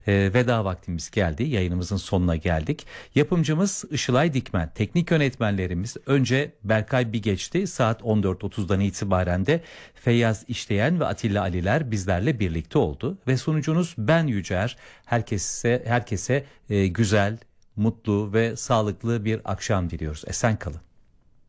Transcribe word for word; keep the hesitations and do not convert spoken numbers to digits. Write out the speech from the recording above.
E, veda vaktimiz geldi. Yayınımızın sonuna geldik. Yapımcımız Işılay Dikmen. Teknik yönetmenlerimiz önce Berkay Bigeç'ti. Saat on dört otuzdan itibaren de Feyyaz İşleyen ve Atilla Aliler bizlerle birlikte oldu. Ve sunucunuz ben Yücer. Herkese, herkese e, güzel, mutlu ve sağlıklı bir akşam diliyoruz. Esen kalın.